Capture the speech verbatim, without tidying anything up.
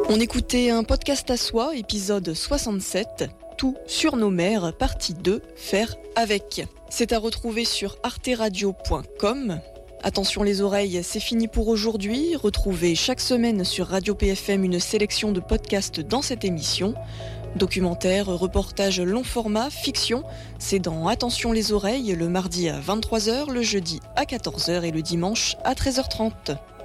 On écoutait un podcast à soi, épisode soixante-sept, Tout sur nos mers, partie deux, faire avec. C'est à retrouver sur arte radio point com. Attention les oreilles, c'est fini pour aujourd'hui. Retrouvez chaque semaine sur Radio P F M une sélection de podcasts dans cette émission. Documentaires, reportages long format, fiction, c'est dans Attention les oreilles le mardi à vingt-trois heures, le jeudi à quatorze heures et le dimanche à treize heures trente.